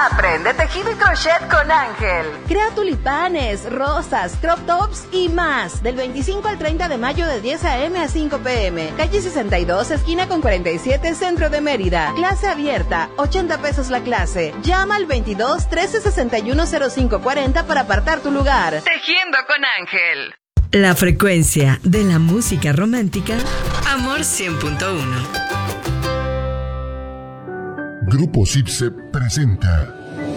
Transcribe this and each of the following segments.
Aprende tejido y crochet con Ángel. Crea tulipanes, rosas, crop tops y más. Del 25 al 30 de mayo de 10 a.m. a 5 p.m. Calle 62, esquina con 47, Centro de Mérida. Clase abierta, 80 pesos la clase. Llama al 22 13 61 05 40 para apartar tu lugar. Tejiendo con Ángel. La frecuencia de la música romántica. Amor 100.1. Grupo Sipse presenta.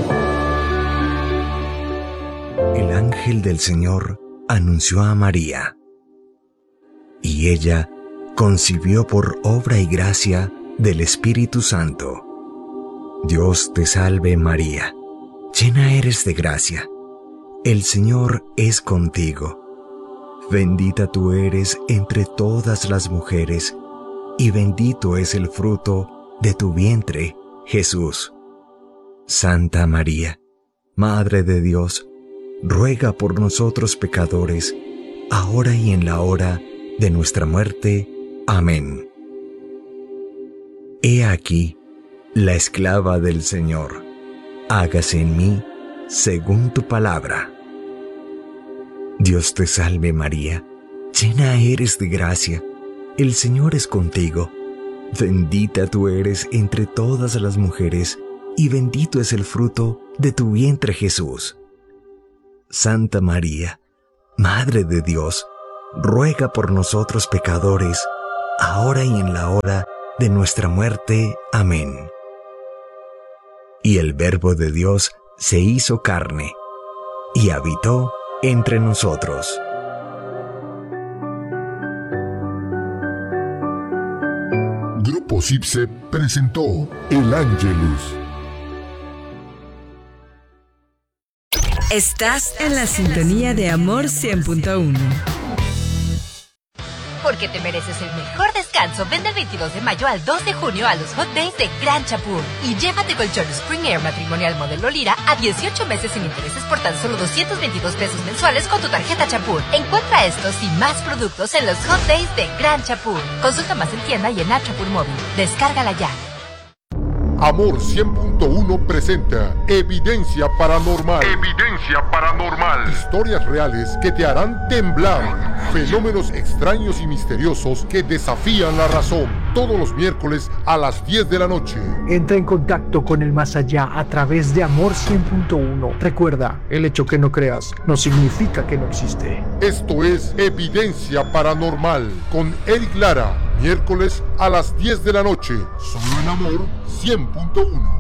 El ángel del Señor anunció a María, y ella concibió por obra y gracia del Espíritu Santo. Dios te salve María, llena eres de gracia, el Señor es contigo. Bendita tú eres entre todas las mujeres, y bendito es el fruto de tu vientre, Jesús. Santa María, Madre de Dios, ruega por nosotros pecadores, ahora y en la hora de nuestra muerte. Amén. He aquí la esclava del Señor. Hágase en mí según tu palabra. Dios te salve María, llena eres de gracia, el Señor es contigo. Bendita tú eres entre todas las mujeres, y bendito es el fruto de tu vientre Jesús. Santa María, Madre de Dios, ruega por nosotros pecadores, ahora y en la hora de nuestra muerte. Amén. Y el Verbo de Dios se hizo carne, y habitó entre nosotros. Grupo Sipse presentó El Ángelus. Estás en la sintonía de Amor 100.1. Porque te mereces el mejor descanso, ven del 22 de mayo al 2 de junio a los Hot Days de Gran Chapur y llévate colchón Spring Air matrimonial modelo Lira a 18 meses sin intereses por tan solo 222 pesos mensuales con tu tarjeta Chapur. Encuentra estos y más productos en los Hot Days de Gran Chapur. Consulta más en tienda y en app Chapur Móvil. Descárgala ya. Amor 100.1 presenta Evidencia Paranormal. Evidencia Paranormal. Historias reales que te harán temblar. Fenómenos extraños y misteriosos que desafían la razón. Todos los miércoles a las 10 de la noche. Entra en contacto con el más allá a través de Amor 100.1. Recuerda, el hecho que no creas no significa que no existe. Esto es Evidencia Paranormal con Eric Lara. Miércoles a las 10 de la noche. Solo en Amor 100.1.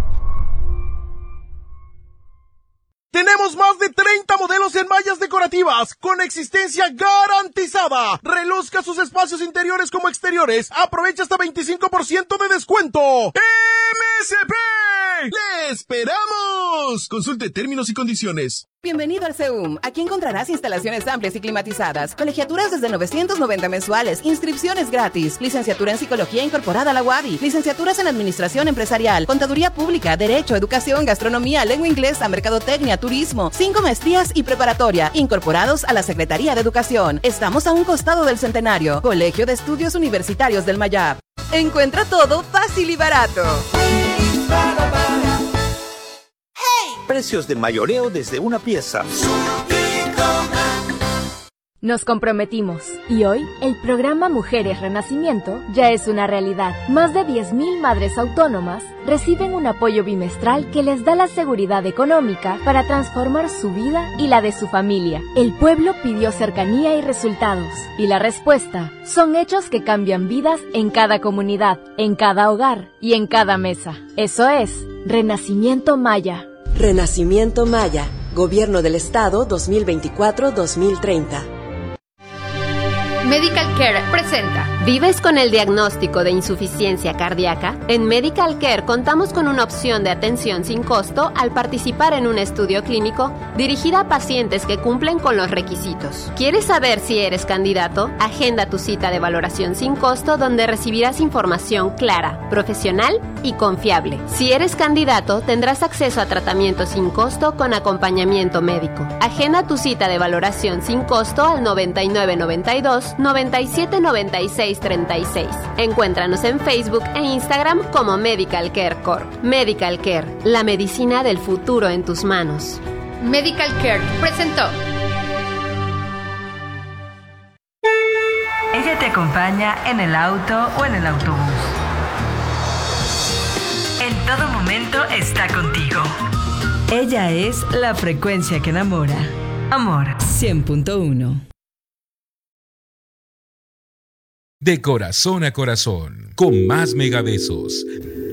Tenemos más de 30 modelos en mallas decorativas con existencia garantizada. Reluzca sus espacios interiores como exteriores. Aprovecha hasta 25% de descuento. ¡MSP! ¡Le esperamos! Consulte términos y condiciones. Bienvenido al CEUM. Aquí encontrarás instalaciones amplias y climatizadas, colegiaturas desde 990 mensuales, inscripciones gratis, licenciatura en Psicología incorporada a la UADY, licenciaturas en Administración Empresarial, Contaduría Pública, Derecho, Educación, Gastronomía, Lengua Inglesa, Mercadotecnia, Turismo, 5 maestrías y preparatoria, incorporados a la Secretaría de Educación. Estamos a un costado del Centenario, Colegio de Estudios Universitarios del Mayab. Encuentra todo fácil y barato. Precios de mayoreo desde una pieza. Nos comprometimos y hoy el programa Mujeres Renacimiento ya es una realidad. Más de 10,000 madres autónomas reciben un apoyo bimestral que les da la seguridad económica para transformar su vida y la de su familia. El pueblo pidió cercanía y resultados, y la respuesta son hechos que cambian vidas en cada comunidad, en cada hogar y en cada mesa. Eso es Renacimiento Maya. Renacimiento Maya, Gobierno del Estado 2024-2030. Medical Care presenta. ¿Vives con el diagnóstico de insuficiencia cardíaca? En Medical Care contamos con una opción de atención sin costo al participar en un estudio clínico dirigida a pacientes que cumplen con los requisitos. ¿Quieres saber si eres candidato? Agenda tu cita de valoración sin costo donde recibirás información clara, profesional y confiable. Si eres candidato, tendrás acceso a tratamiento sin costo con acompañamiento médico. Agenda tu cita de valoración sin costo al 9992 9796 3636. Encuéntranos en Facebook e Instagram como Medical Care Corp. Medical Care, la medicina del futuro en tus manos. Medical Care presentó. Ella te acompaña en el auto o en el autobús. En todo momento está contigo. Ella es la frecuencia que enamora. Amor 100.1. De corazón a corazón, con más megabesos.